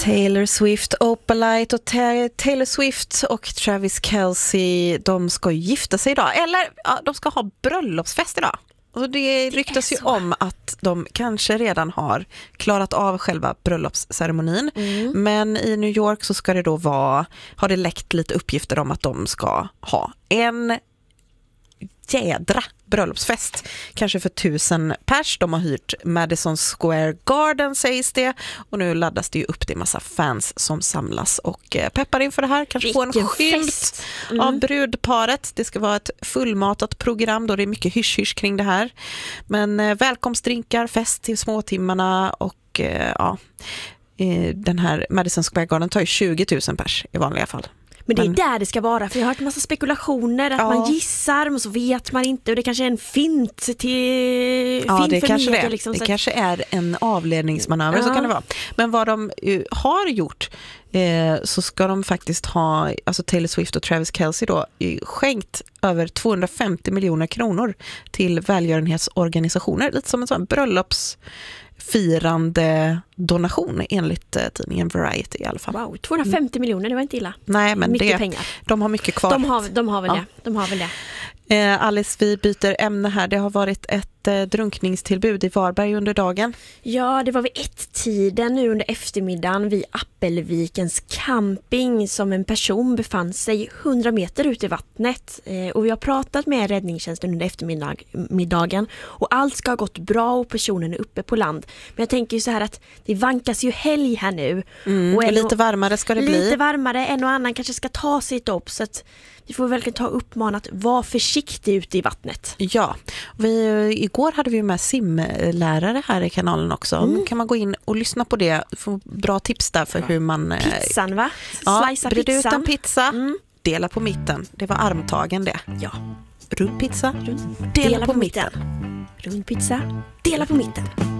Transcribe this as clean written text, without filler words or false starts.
Taylor Swift, Opalite och Taylor Swift och Travis Kelce, de ska ju gifta sig idag. Eller ja, de ska ha bröllopsfest idag. Och det ryktas ju om att de kanske redan har klarat av själva bröllopsceremonin. Men i New York så ska det då har det läckt lite uppgifter om att de ska ha en jädra bröllopsfest. Kanske för 1000 pers. De har hyrt Madison Square Garden sägs det. Och nu laddas det ju upp till massa fans som samlas och peppar inför det här. Kanske få en skylt av brudparet. Det ska vara ett fullmatat program då det är mycket hysch-hysch kring det här. Men välkomstdrinkar, fest till småtimmarna och den här Madison Square Garden tar ju 20 000 pers i vanliga fall. Men det är där det ska vara, för jag har hört en massa spekulationer att man gissar, men så vet man inte, och det kanske är en fint till det kanske media, det. Liksom, det så kanske är en avledningsmanöver, så kan det vara. Men vad de har gjort så ska de faktiskt ha, alltså Taylor Swift och Travis Kelce då, skänkt över 250 miljoner kronor till välgörenhetsorganisationer, lite som en sån bröllopsfirande donation enligt tidningen Variety i alla fall. Wow, 250 miljoner, det var inte illa. Nej, men mycket pengar. De har mycket kvar. De har väl det. Alice, vi byter ämne här. Det har varit ett drunkningstillbud i Varberg under dagen. Ja, det var vid 1-tiden nu under eftermiddagen vid Appelvikens camping som en person befann sig 100 meter ut i vattnet. Och vi har pratat med räddningstjänsten under eftermiddagen och allt ska ha gått bra och personen är uppe på land. Men jag tänker ju så här att det vankas ju helg här nu. Och lite varmare ska det bli. Lite varmare, en och annan kanske ska ta sitt upp, så att vi får verkligen ta uppmanat, var försiktig ute i vattnet. Ja, igår hade vi med simlärare här i kanalen också. Kan man gå in och lyssna på det, få bra tips där för hur man... Pizzan, va? Slicea pizzan. Ut en pizza, dela på mitten. Det var armtagen det. Ja. Rund pizza, dela på mitten. Rund pizza, dela på mitten.